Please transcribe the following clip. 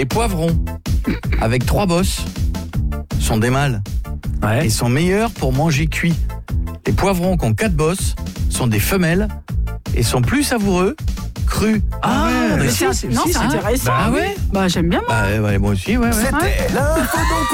Les poivrons, avec 3 bosses, sont des mâles. Ouais. Et sont meilleurs pour manger cuit. Les poivrons qui ont 4 bosses sont des femelles et sont plus savoureux crus. Ah ouais, mais si, c'est intéressant. Bah ouais. Bah j'aime bien moi. Bah ouais, moi aussi, ouais. C'était l'info